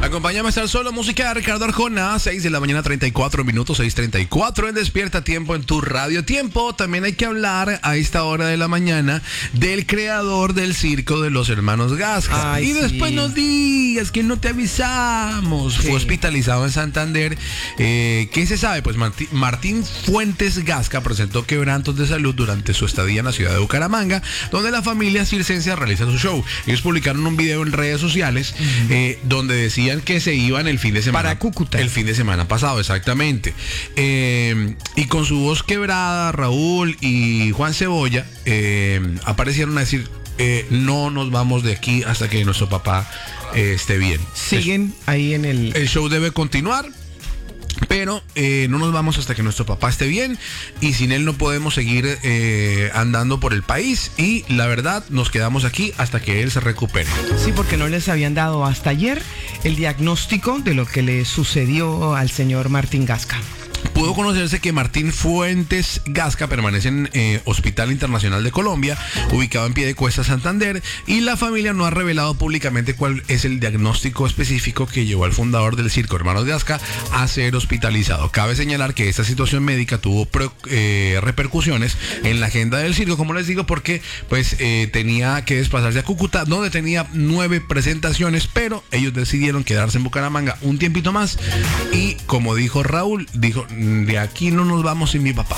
Acompáñame a estar solo, música de Ricardo Arjona, 6 de la mañana, 34 minutos, 6:34 en Despierta Tiempo en tu radio Tiempo. También hay que hablar a esta hora de la mañana del creador del circo de los hermanos Gasca. Ay, y después sí. nos digas que no te avisamos. Sí. Fue hospitalizado en Santander. ¿Qué se sabe? Pues Martín Fuentes Gasca presentó quebrantos de salud durante su estadía en la ciudad de Bucaramanga, donde la familia circense realiza su show. Ellos publicaron un video en redes sociales donde decían que se iban el fin de semana. Para Cúcuta. El fin de semana pasado, exactamente. Y con su voz quebrada, Raúl y Juan Cebolla aparecieron a decir, no nos vamos de aquí hasta que nuestro papá esté bien. Siguen ahí en el... El show debe continuar, pero no nos vamos hasta que nuestro papá esté bien, y sin él no podemos seguir andando por el país, y la verdad nos quedamos aquí hasta que él se recupere. Sí, porque no les habían dado hasta ayer el diagnóstico de lo que le sucedió al señor Martín Gasca. Pudo conocerse que Martín Fuentes Gasca permanece en Hospital Internacional de Colombia, ubicado en Piedecuesta, Santander, y la familia no ha revelado públicamente cuál es el diagnóstico específico que llevó al fundador del circo Hermanos Gasca a ser hospitalizado. Cabe señalar que esta situación médica tuvo repercusiones en la agenda del circo, como les digo, porque pues tenía que desplazarse a Cúcuta, donde tenía 9 presentaciones, pero ellos decidieron quedarse en Bucaramanga un tiempito más, y como dijo Raúl, dijo, de aquí no nos vamos sin mi papá.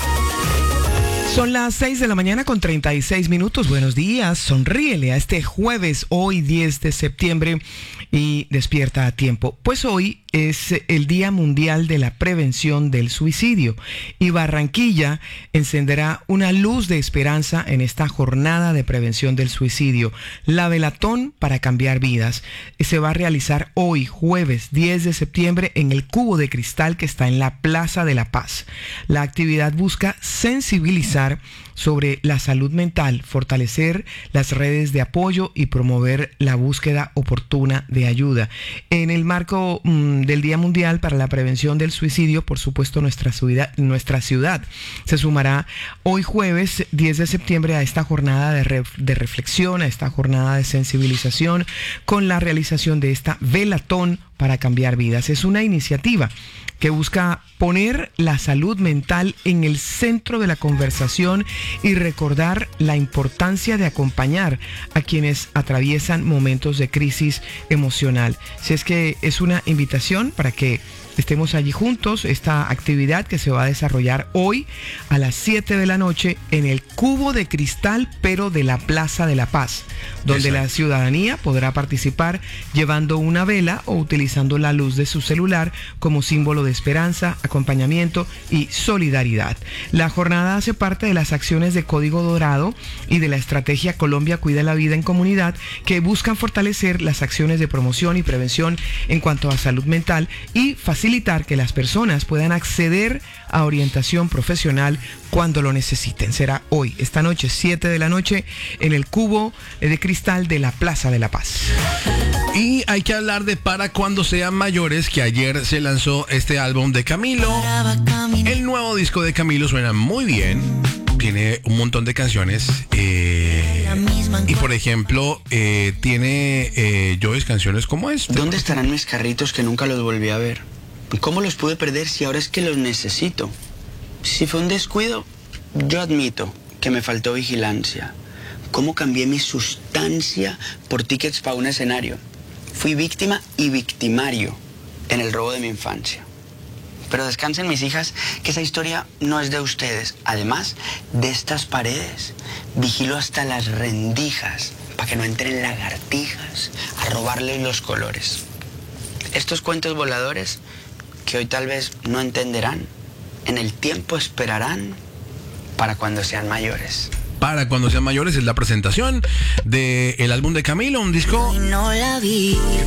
Son las 6 de la mañana con 36 minutos. Buenos días, sonríele a este jueves, hoy 10 de septiembre, y despierta a tiempo. Pues hoy es el Día Mundial de la Prevención del Suicidio, y Barranquilla encenderá una luz de esperanza en esta jornada de prevención del suicidio. La velatón para cambiar vidas se va a realizar hoy, jueves 10 de septiembre, en el Cubo de Cristal que está en la Plaza de la Paz. La actividad busca sensibilizar sobre la salud mental, fortalecer las redes de apoyo y promover la búsqueda oportuna de ayuda. En el marco del Día Mundial para la Prevención del Suicidio, por supuesto, nuestra ciudad se sumará hoy jueves 10 de septiembre a esta jornada de reflexión, a esta jornada de sensibilización, con la realización de esta velatón para cambiar vidas. Es una iniciativa que busca poner la salud mental en el centro de la conversación y recordar la importancia de acompañar a quienes atraviesan momentos de crisis emocional. Si es que es una invitación para que estemos allí juntos, esta actividad que se va a desarrollar hoy a las 7 de la noche en el Cubo de Cristal, pero de la Plaza de la Paz, donde la ciudadanía podrá participar llevando una vela o utilizando la luz de su celular como símbolo de esperanza, acompañamiento y solidaridad. La jornada hace parte de las acciones de Código Dorado y de la estrategia Colombia Cuida la Vida en Comunidad, que buscan fortalecer las acciones de promoción y prevención en cuanto a salud mental y facilitar que las personas puedan acceder a orientación profesional cuando lo necesiten. Será hoy, esta noche, 7 de la noche, en el Cubo de Cristal de la Plaza de la Paz. Y hay que hablar de Para Cuando Sean Mayores, que ayer se lanzó este álbum de Camilo. El nuevo disco de Camilo suena muy bien, tiene un montón de canciones, y por ejemplo tiene Joyce canciones como esta. ¿Dónde estarán mis carritos que nunca los volví a ver? ¿Cómo los pude perder si ahora es que los necesito? Si fue un descuido, yo admito que me faltó vigilancia. ¿Cómo cambié mi sustancia por tickets para un escenario? Fui víctima y victimario en el robo de mi infancia. Pero descansen mis hijas, que esa historia no es de ustedes. Además, de estas paredes, vigilo hasta las rendijas para que no entren lagartijas a robarles los colores. Estos cuentos voladores que hoy tal vez no entenderán, en el tiempo esperarán para cuando sean mayores. Para Cuando Sean Mayores es la presentación del álbum de Camilo, un disco